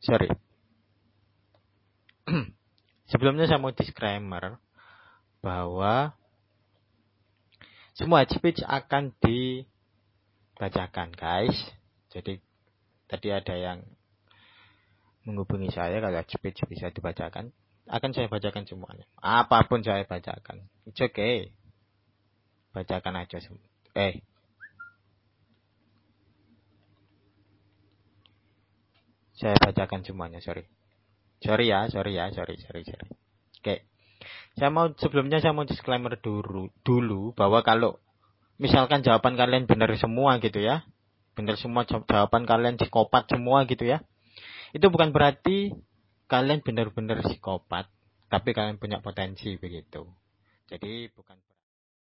Sorry. Sebelumnya saya mau disclaimer bahwa semua speech akan dibacakan, guys. Jadi tadi ada yang menghubungi saya kalau speech bisa dibacakan. Akan saya bacakan semuanya. Apapun saya bacakan. It's okay. Bacakan aja semua. Saya bacakan semuanya, sorry. Sorry. Oke. Sebelumnya saya mau disclaimer dulu bahwa kalau misalkan jawaban kalian benar semua gitu ya. Benar semua jawaban kalian psikopat semua gitu ya. Itu bukan berarti kalian benar-benar psikopat, tapi kalian punya potensi begitu. Jadi bukan